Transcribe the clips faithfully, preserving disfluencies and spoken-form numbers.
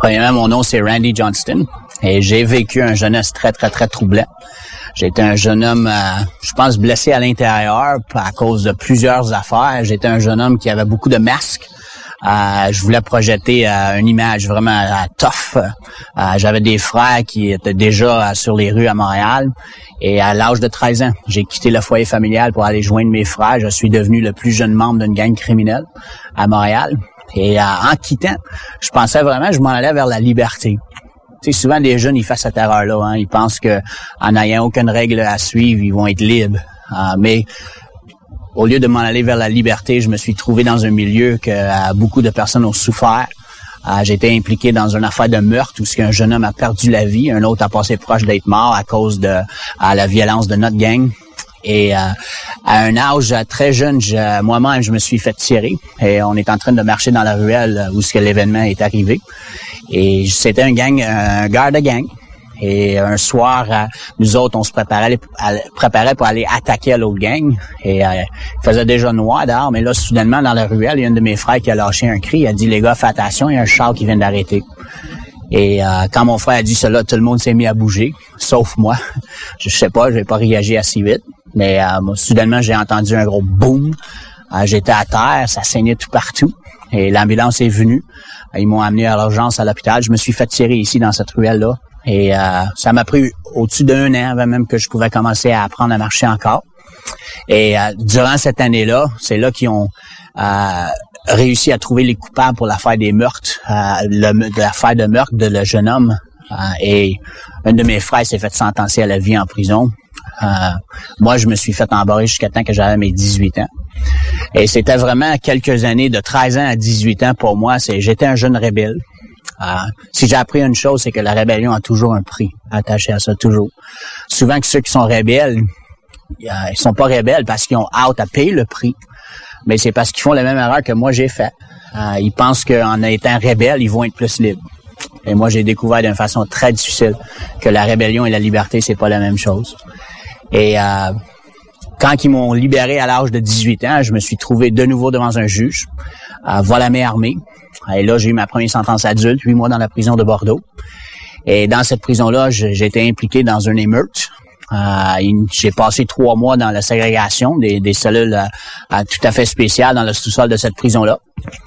Premièrement, mon nom, c'est Randy Johnston et j'ai vécu un jeunesse très, très, très troublant. J'étais un jeune homme, euh, je pense, blessé à l'intérieur à cause de plusieurs affaires. J'étais un jeune homme qui avait beaucoup de masques. Euh, je voulais projeter euh, une image vraiment euh, tough. Euh, j'avais des frères qui étaient déjà euh, sur les rues à Montréal. Et à l'âge de treize ans, j'ai quitté le foyer familial pour aller joindre mes frères. Je suis devenu le plus jeune membre d'une gang criminelle à Montréal. Et euh, en quittant, je pensais vraiment que je m'en allais vers la liberté. Tu sais, souvent, les jeunes, ils font cette erreur-là. Hein. Ils pensent que en n'ayant aucune règle à suivre, ils vont être libres. Euh, mais au lieu de m'en aller vers la liberté, je me suis trouvé dans un milieu que euh, beaucoup de personnes ont souffert. Euh, j'ai été impliqué dans une affaire de meurtre où un jeune homme a perdu la vie, un autre a passé proche d'être mort à cause de à la violence de notre gang. Et euh, à un âge très jeune, je, moi-même, je me suis fait tirer. Et on est en train de marcher dans la ruelle où ce que l'événement est arrivé. Et c'était un gang, un garde de gang. Et un soir, euh, nous autres, on se préparait, à, préparait pour aller attaquer l'autre gang. Et euh, il faisait déjà noir dehors, mais là, soudainement, dans la ruelle, il y a un de mes frères qui a lâché un cri. Il a dit, les gars, faites attention, il y a un char qui vient d'arrêter. Et euh, quand mon frère a dit cela, tout le monde s'est mis à bouger, sauf moi. Je sais pas, je n'ai pas réagi assez vite. Mais euh, moi, soudainement, j'ai entendu un gros boom. Euh, j'étais à terre, ça saignait tout partout. Et l'ambulance est venue. Ils m'ont amené à l'urgence à l'hôpital. Je me suis fait tirer ici dans cette ruelle-là. Et euh, ça m'a pris au-dessus d'un an avant même que je pouvais commencer à apprendre à marcher encore. Et euh, durant cette année-là, c'est là qu'ils ont euh, réussi à trouver les coupables pour l'affaire des meurtres, euh, le, l'affaire de meurtre de le jeune homme. Euh, et un de mes frères s'est fait sentencer à la vie en prison. Euh, moi, je me suis fait embarrer jusqu'à temps que j'avais mes dix-huit ans. Et c'était vraiment quelques années, de treize ans à dix-huit ans pour moi. C'est j'étais un jeune rebelle. Euh, si j'ai appris une chose, c'est que la rébellion a toujours un prix attaché à ça, toujours. Souvent que ceux qui sont rebelles, euh, ils sont pas rebelles parce qu'ils ont hâte à payer le prix, mais c'est parce qu'ils font la même erreur que moi j'ai fait. Euh, ils pensent qu'en étant rebelles, ils vont être plus libres. Et moi, j'ai découvert d'une façon très difficile que la rébellion et la liberté, c'est pas la même chose. Et euh, quand ils m'ont libéré à l'âge de dix-huit ans, je me suis trouvé de nouveau devant un juge, euh, volamé armé. Et là, j'ai eu ma première sentence adulte, huit mois dans la prison de Bordeaux. Et dans cette prison-là, j'ai été impliqué dans une émeute. Euh, j'ai passé trois mois dans la ségrégation, des, des cellules euh, euh, tout à fait spéciales dans le sous-sol de cette prison-là.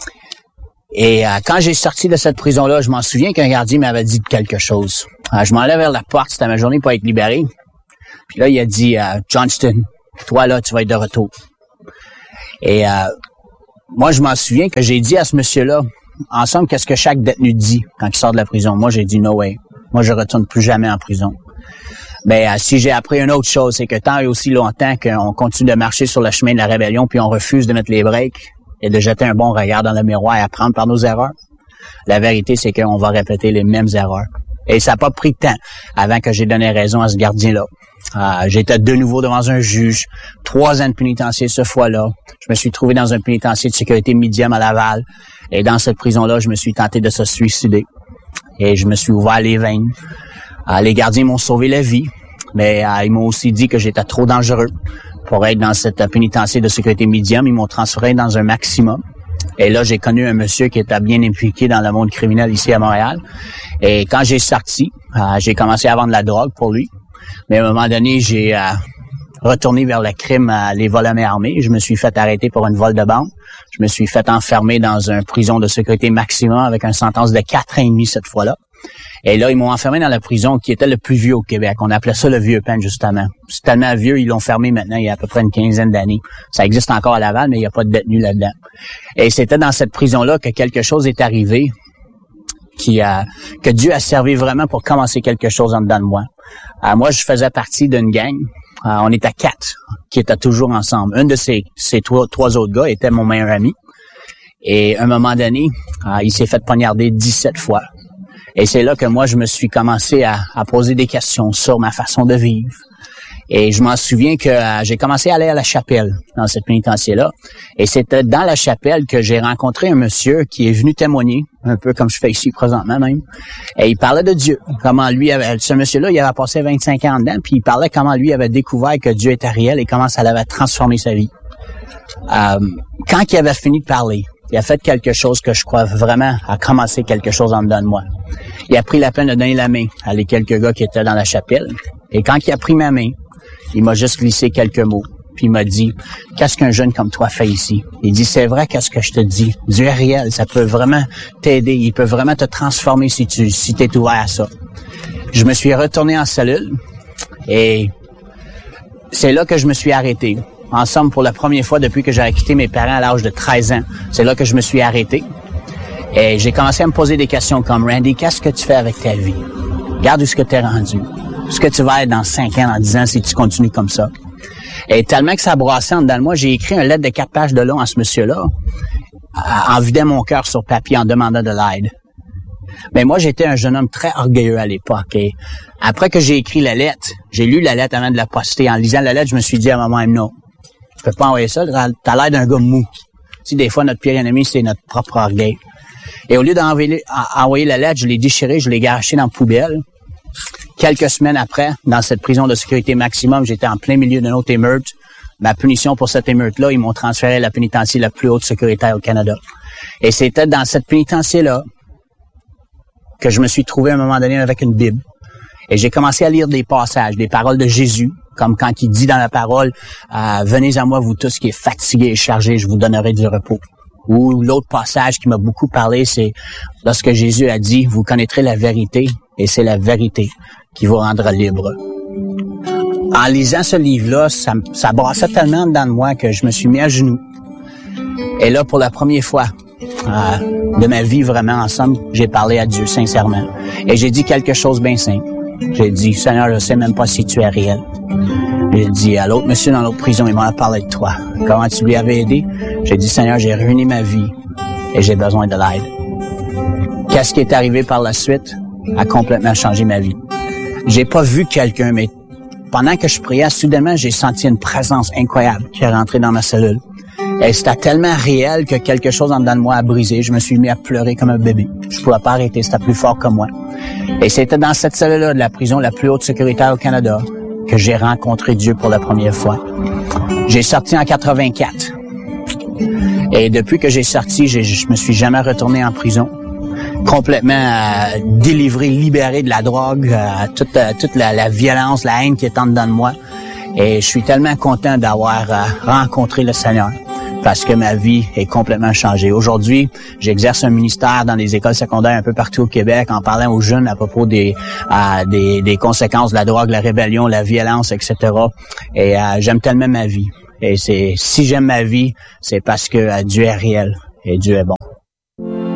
Et euh, quand j'ai sorti de cette prison-là, je m'en souviens qu'un gardien m'avait dit quelque chose. Euh, je m'en allais vers la porte, c'était ma journée pour être libéré. Puis là, il a dit euh, « Johnston, toi là, tu vas être de retour. » Et euh, moi, je m'en souviens que j'ai dit à ce monsieur-là, en somme, qu'est-ce que chaque détenu dit quand il sort de la prison? Moi, j'ai dit « No way. Moi, je retourne plus jamais en prison. » Mais euh, si j'ai appris une autre chose, c'est que tant et aussi longtemps qu'on continue de marcher sur le chemin de la rébellion puis on refuse de mettre les breaks et de jeter un bon regard dans le miroir et apprendre par nos erreurs, la vérité, c'est qu'on va répéter les mêmes erreurs. Et ça n'a pas pris de temps avant que j'ai donné raison à ce gardien-là. Euh, j'étais de nouveau devant un juge, trois ans de pénitencier ce fois-là. Je me suis trouvé dans un pénitencier de sécurité médium à Laval. Et dans cette prison-là, je me suis tenté de se suicider. Et je me suis ouvert les veines. Euh, les gardiens m'ont sauvé la vie, mais euh, ils m'ont aussi dit que j'étais trop dangereux pour être dans cette pénitencier de sécurité médium. Ils m'ont transféré dans un maximum. Et là, j'ai connu un monsieur qui était bien impliqué dans le monde criminel ici à Montréal. Et quand j'ai sorti, euh, j'ai commencé à vendre de la drogue pour lui. Mais à un moment donné, j'ai euh, retourné vers le crime, euh, les vols à main armée. Je me suis fait arrêter pour une vol de banque. Je me suis fait enfermer dans une prison de sécurité maximum avec une sentence de quatre ans et demi cette fois-là. Et là, ils m'ont enfermé dans la prison qui était le plus vieux au Québec. On appelait ça le Vieux Pen, justement. C'est tellement vieux, ils l'ont fermé maintenant il y a à peu près une quinzaine d'années. Ça existe encore à Laval, mais il n'y a pas de détenus là-dedans. Et c'était dans cette prison-là que quelque chose est arrivé qui a, que Dieu a servi vraiment pour commencer quelque chose en dedans de moi. Euh, moi, je faisais partie d'une gang. Euh, on était quatre qui étaient toujours ensemble. Un de ces, ces trois, trois autres gars était mon meilleur ami. Et à un moment donné, euh, il s'est fait poignarder dix-sept fois. Et c'est là que moi, je me suis commencé à, à poser des questions sur ma façon de vivre. Et je m'en souviens que euh, j'ai commencé à aller à la chapelle dans cette pénitencier-là. Et c'était dans la chapelle que j'ai rencontré un monsieur qui est venu témoigner, un peu comme je fais ici présentement même. Et il parlait de Dieu. Comment lui avait, ce monsieur-là, il avait passé vingt-cinq ans dedans, puis il parlait comment lui avait découvert que Dieu était réel et comment ça l'avait transformé sa vie. Euh, quand il avait fini de parler, il a fait quelque chose que je crois vraiment a commencé quelque chose en dedans de moi. Il a pris la peine de donner la main à les quelques gars qui étaient dans la chapelle. Et quand il a pris ma main, il m'a juste glissé quelques mots. Puis il m'a dit, qu'est-ce qu'un jeune comme toi fait ici? Il dit, c'est vrai, qu'est-ce que je te dis? Dieu est réel, ça peut vraiment t'aider. Il peut vraiment te transformer si tu si t'es ouvert à ça. Je me suis retourné en cellule et c'est là que je me suis arrêté. En somme, pour la première fois depuis que j'avais quitté mes parents à l'âge de treize ans, c'est là que je me suis arrêté. Et j'ai commencé à me poser des questions comme, Randy, qu'est-ce que tu fais avec ta vie? Regarde où est-ce que tu es rendu. Où est-ce que tu vas être dans cinq ans, dans dix ans si tu continues comme ça? Et tellement que ça brassait en dedans de moi, j'ai écrit une lettre de quatre pages de long à ce monsieur-là, en vidant mon cœur sur papier, en demandant de l'aide. Mais moi, j'étais un jeune homme très orgueilleux à l'époque. Et après que j'ai écrit la lettre, j'ai lu la lettre avant de la poster. En lisant la lettre, je me suis dit à moi-même, non, je peux pas envoyer ça, t'as l'air d'un gars mou. Tu sais, des fois, notre pire ennemi, c'est notre propre orgueil. Et au lieu d'envoyer envoyer la lettre, je l'ai déchirée, je l'ai gâchée dans la poubelle. Quelques semaines après, dans cette prison de sécurité maximum, j'étais en plein milieu d'une autre émeute. Ma punition pour cette émeute-là, ils m'ont transféré à la pénitencier la plus haute sécuritaire au Canada. Et c'était dans cette pénitencier-là que je me suis trouvé à un moment donné avec une Bible. Et j'ai commencé à lire des passages, des paroles de Jésus, comme quand il dit dans la parole, euh, « Venez à moi, vous tous qui êtes fatigués et chargés, je vous donnerai du repos. » Ou l'autre passage qui m'a beaucoup parlé, c'est lorsque Jésus a dit, « Vous connaîtrez la vérité, et c'est la vérité qui vous rendra libre. » En lisant ce livre-là, ça, ça brassait tellement dedans de moi que je me suis mis à genoux. Et là, pour la première fois euh, de ma vie, vraiment, ensemble, j'ai parlé à Dieu sincèrement. Et j'ai dit quelque chose bien simple. J'ai dit, « Seigneur, je sais même pas si tu es réel. » J'ai dit à l'autre monsieur dans l'autre prison, il m'a parlé de toi. Comment tu lui avais aidé? J'ai dit, Seigneur, j'ai ruiné ma vie et j'ai besoin de l'aide. Qu'est-ce qui est arrivé par la suite a complètement changé ma vie. J'ai pas vu quelqu'un, mais pendant que je priais, soudainement, j'ai senti une présence incroyable qui est rentrée dans ma cellule. Et c'était tellement réel que quelque chose en dedans de moi a brisé. Je me suis mis à pleurer comme un bébé. Je pouvais pas arrêter, c'était plus fort que moi. Et c'était dans cette cellule-là de la prison la plus haute sécuritaire au Canada que j'ai rencontré Dieu pour la première fois. J'ai sorti en quatre-vingt-quatre. Et depuis que j'ai sorti, j'ai, je me suis jamais retourné en prison. Complètement euh, délivré, libéré de la drogue, euh, toute, euh, toute la, la violence, la haine qui est en dedans de moi. Et je suis tellement content d'avoir euh, rencontré le Seigneur parce que ma vie est complètement changée. Aujourd'hui, j'exerce un ministère dans les écoles secondaires un peu partout au Québec en parlant aux jeunes à propos des, euh, des, des conséquences de la drogue, la rébellion, la violence, et cetera. Et euh, j'aime tellement ma vie. Et c'est si j'aime ma vie, c'est parce que euh, Dieu est réel et Dieu est bon.